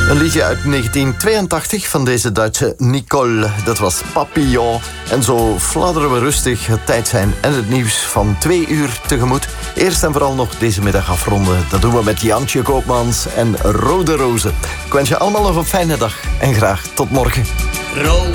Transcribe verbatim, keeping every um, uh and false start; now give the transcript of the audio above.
Een liedje uit negentien tweeëntachtig van deze Duitse Nicole. Dat was Papillon. En zo fladderen we rustig het tijdsein en het nieuws van twee uur tegemoet. Eerst en vooral nog deze middag afronden. Dat doen we met Jantje Koopmans en Rode Rozen. Ik wens je allemaal nog een fijne dag en graag tot morgen. Rode